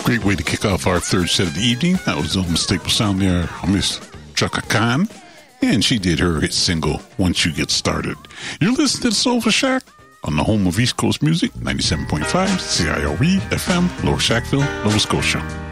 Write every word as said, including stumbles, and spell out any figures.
Great way to kick off our third set of the evening. That was on the staple sound there, Miss Chaka Khan. And she did her hit single, Once You Get Started. You're listening to Soulful Shack on the home of East Coast music, ninety-seven point five C I R E F M, Lower Shackville, Nova Scotia.